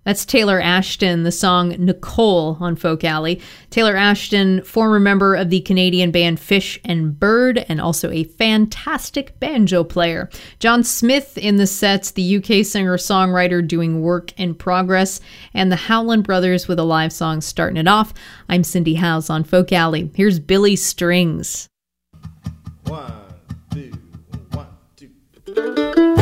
That's Taylor Ashton, the song Nicole on Folk Alley. Taylor Ashton, former member of the Canadian band Fish and Bird, and also a fantastic banjo player. John Smith in the sets, the UK singer-songwriter doing Work in Progress, and the Howland Brothers with a live song starting it off. I'm Cindy Howes on Folk Alley. Here's Billy Strings. 1